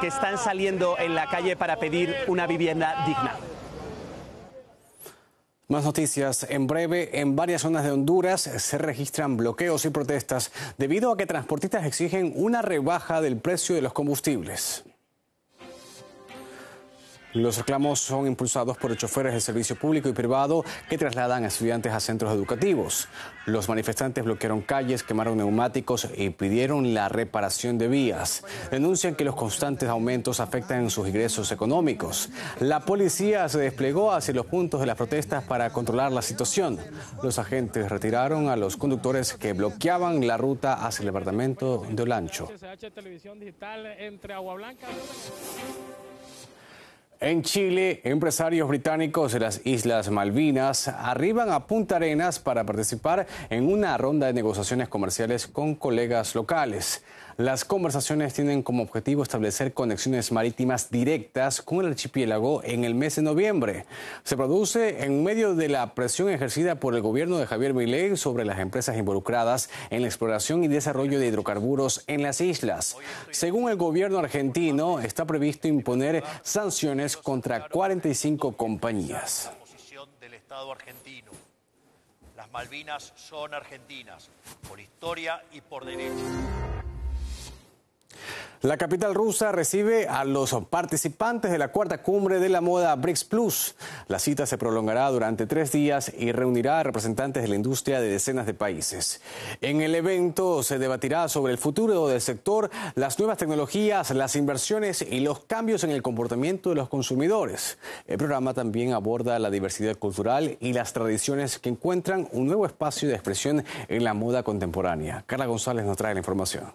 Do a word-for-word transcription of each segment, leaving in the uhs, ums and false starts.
que están saliendo en la calle para pedir una vivienda digna. Más noticias. En breve, en varias zonas de Honduras se registran bloqueos y protestas debido a que transportistas exigen una rebaja del precio de los combustibles. Los reclamos son impulsados por choferes del servicio público y privado que trasladan a estudiantes a centros educativos. Los manifestantes bloquearon calles, quemaron neumáticos y pidieron la reparación de vías. Denuncian que los constantes aumentos afectan sus ingresos económicos. La policía se desplegó hacia los puntos de las protestas para controlar la situación. Los agentes retiraron a los conductores que bloqueaban la ruta hacia el departamento de Olancho. En Chile, empresarios británicos de las Islas Malvinas arriban a Punta Arenas para participar en una ronda de negociaciones comerciales con colegas locales. Las conversaciones tienen como objetivo establecer conexiones marítimas directas con el archipiélago en el mes de noviembre. Se produce en medio de la presión ejercida por el gobierno de Javier Milei sobre las empresas involucradas en la exploración y desarrollo de hidrocarburos en las islas. Según el gobierno argentino, está previsto imponer sanciones contra cuarenta y cinco compañías. Del Estado argentino. Las Malvinas son argentinas, por historia y por derecho. La capital rusa recibe a los participantes de la cuarta cumbre de la moda BRICS Plus. La cita se prolongará durante tres días y reunirá a representantes de la industria de decenas de países. En el evento se debatirá sobre el futuro del sector, las nuevas tecnologías, las inversiones y los cambios en el comportamiento de los consumidores. El programa también aborda la diversidad cultural y las tradiciones que encuentran un nuevo espacio de expresión en la moda contemporánea. Carla González nos trae la información.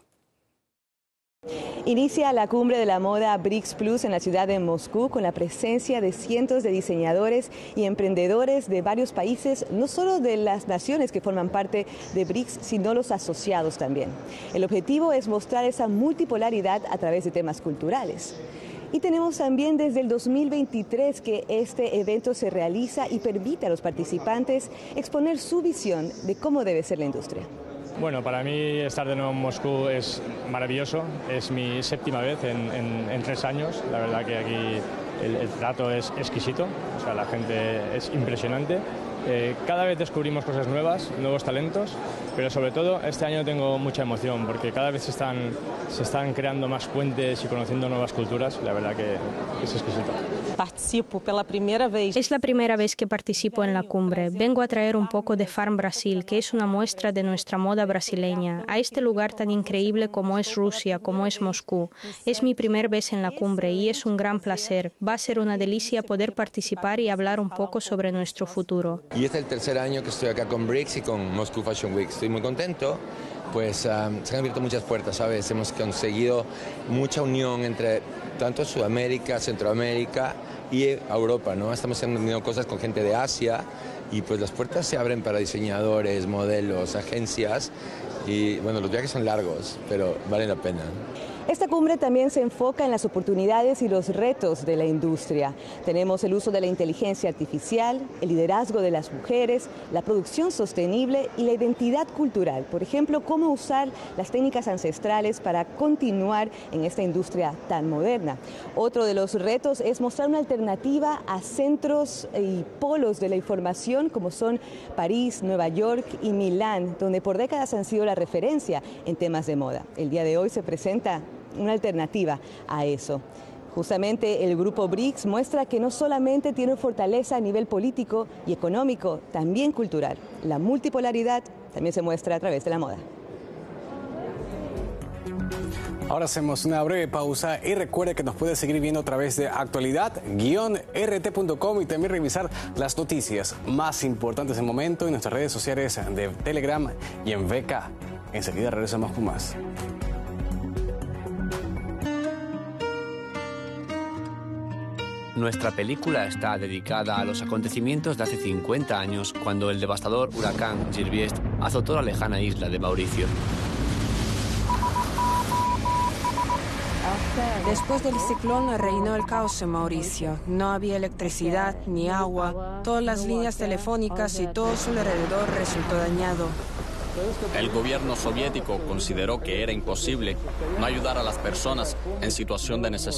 Inicia la cumbre de la moda BRICS Plus en la ciudad de Moscú con la presencia de cientos de diseñadores y emprendedores de varios países, no solo de las naciones que forman parte de BRICS, sino los asociados también. El objetivo es mostrar esa multipolaridad a través de temas culturales. Y tenemos también desde el dos mil veintitrés que este evento se realiza y permite a los participantes exponer su visión de cómo debe ser la industria. Bueno, para mí estar de nuevo en Moscú es maravilloso, es mi séptima vez en, en, en tres años, la verdad que aquí el, el trato es exquisito, o sea, la gente es impresionante. Eh, cada vez descubrimos cosas nuevas, nuevos talentos, pero sobre todo este año tengo mucha emoción porque cada vez se están, se están creando más puentes y conociendo nuevas culturas, la verdad que es exquisito. Participo por la primera vez. Es la primera vez que participo en la cumbre. Vengo a traer un poco de Farm Brasil, que es una muestra de nuestra moda brasileña, a este lugar tan increíble como es Rusia, como es Moscú. Es mi primera vez en la cumbre y es un gran placer. Va a ser una delicia poder participar y hablar un poco sobre nuestro futuro. Y este es el tercer año que estoy acá con BRICS y con Moscú Fashion Week. Estoy muy contento, pues um, se han abierto muchas puertas, ¿sabes? Hemos conseguido mucha unión entre tanto Sudamérica, Centroamérica y Europa, ¿no? Estamos haciendo cosas con gente de Asia y pues las puertas se abren para diseñadores, modelos, agencias y bueno, los viajes son largos, pero valen la pena. Esta cumbre también se enfoca en las oportunidades y los retos de la industria. Tenemos el uso de la inteligencia artificial, el liderazgo de las mujeres, la producción sostenible y la identidad cultural. Por ejemplo, cómo usar las técnicas ancestrales para continuar en esta industria tan moderna. Otro de los retos es mostrar una alternativa a centros y polos de la información como son París, Nueva York y Milán, donde por décadas han sido la referencia en temas de moda. El día de hoy se presenta una alternativa a eso. Justamente el grupo BRICS muestra que no solamente tiene fortaleza a nivel político y económico, también cultural. La multipolaridad también se muestra a través de la moda. Ahora hacemos una breve pausa y recuerde que nos puede seguir viendo a través de actualidad guion r t punto com y también revisar las noticias más importantes del momento en nuestras redes sociales de Telegram y en V K. Enseguida regresamos con más. Nuestra película está dedicada a los acontecimientos de hace cincuenta años, cuando el devastador huracán Gilbiest azotó la lejana isla de Mauricio. Después del ciclón reinó el caos en Mauricio. No había electricidad ni agua, todas las líneas telefónicas y todo su alrededor resultó dañado. El gobierno soviético consideró que era imposible no ayudar a las personas en situación de necesidad.